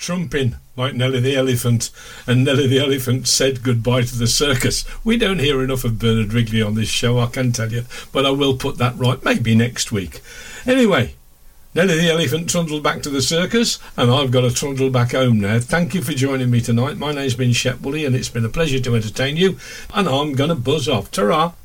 trumping like Nellie the Elephant, and Nellie the Elephant said goodbye to the circus. We don't hear enough of Bernard Wrigley on this show, I can tell you, but I will put that right, maybe next week. Anyway, Nellie the Elephant trundled back to the circus, and I've got to trundle back home now. Thank you for joining me tonight. My name's been Shep Woolley, and it's been a pleasure to entertain you, and I'm going to buzz off. Ta-ra!